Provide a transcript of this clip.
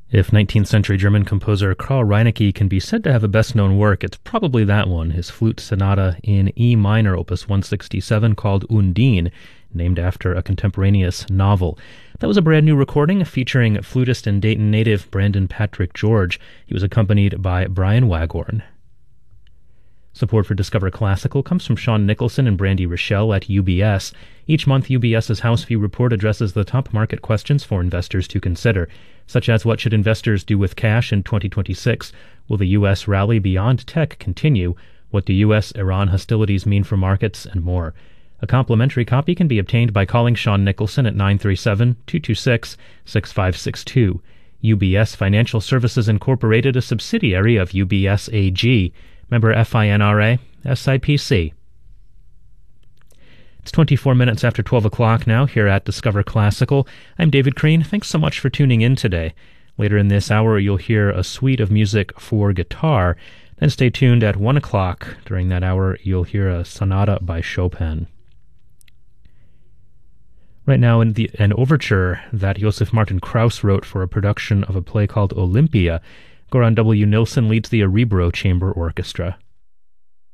If 19th century German composer Karl Reinecke can be said to have a best-known work, it's probably that one, his flute sonata in E minor, opus 167, called Undine, named after a contemporaneous novel. That was a brand new recording featuring flutist and Dayton native Brandon Patrick George. He was accompanied by Brian Waghorn. Support for Discover Classical comes from Sean Nicholson and Brandy Rochelle at UBS. Each month, UBS's House View report addresses the top market questions for investors to consider, such as what should investors do with cash in 2026? Will the U.S. rally beyond tech continue? What do U.S.-Iran hostilities mean for markets? And more. A complimentary copy can be obtained by calling Sean Nicholson at 937-226-6562. UBS Financial Services Incorporated, a subsidiary of UBS AG. Member FINRA, SIPC. It's 24 minutes after 12 o'clock now here at Discover Classical. I'm David Crean. Thanks so much for tuning in today. Later in this hour, you'll hear a suite of music for guitar. Then stay tuned at 1 o'clock. During that hour, you'll hear a sonata by Chopin. Right now, an overture that Josef Martin Krauss wrote for a production of a play called Olympia, Goran W. Nilsson leads the Arebro Chamber Orchestra.